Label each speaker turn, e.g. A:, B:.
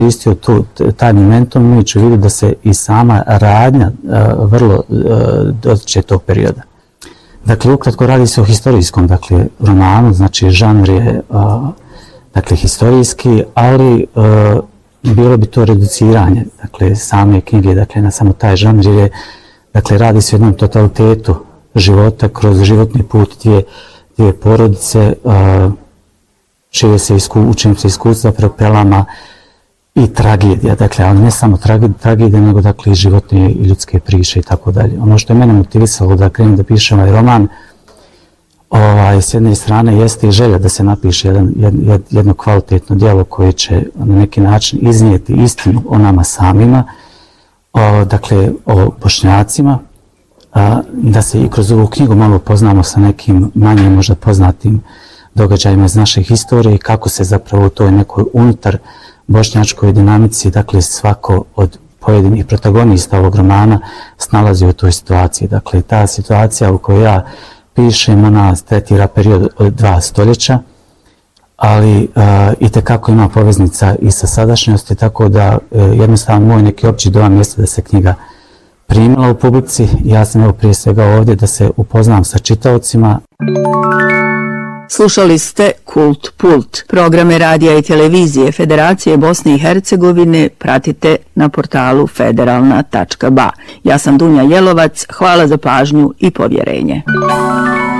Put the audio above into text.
A: koristio taj momentum, imajući u vidu da se i sama radnja vrlo dotiče tog perioda. Dakle, ukratko radi se o historijskom romanu, znači žanr je historijski, ali bilo bi to reduciranje same knjige na samo taj žanr, jer je radi se o jednom totalitetu života kroz životni put dvije porodice, učim se iskustva propelama i tragedija, ali ne samo tragedija, nego i životne i ljudske priče i tako dalje. Ono što je mene motivisalo da krenem da pišem ovaj roman, s jedne strane jeste i želja da se napiše jedno kvalitetno djelo koje će na neki način iznijeti istinu o nama samima, o Bošnjacima, da se i kroz ovu knjigu malo poznamo sa nekim manje možda poznatim događajima iz naše historije i kako se zapravo u toj nekoj unutar bošnjačkoj dinamici, svako od pojedinih protagonista ovog romana snalazi u toj situaciji. Ta situacija u kojoj ja pišem, ona tretira period od 2 stoljeća, ali itekako ima poveznica i sa sadašnjosti, tako da jednostavno moj neki opći dojam jeste da se knjiga primila u publici. Ja sam prije svega ovdje da se upoznam sa čitaocima.
B: Slušali ste Kult Pult. Programe radija i televizije Federacije Bosne i Hercegovine pratite na portalu federalna.ba. Ja sam Dunja Jelovac, hvala za pažnju i povjerenje.